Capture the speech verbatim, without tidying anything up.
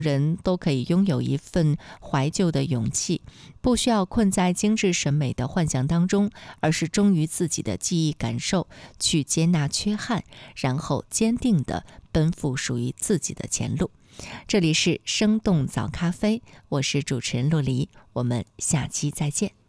人都可以拥有一份怀旧的勇气，不需要困在精致审美的幻想当中，而是忠于自己的记忆感受，去接纳缺憾，然后坚定地奔赴属于自己的前路。这里是生动早咖啡，我是主持人陆离，我们下期再见。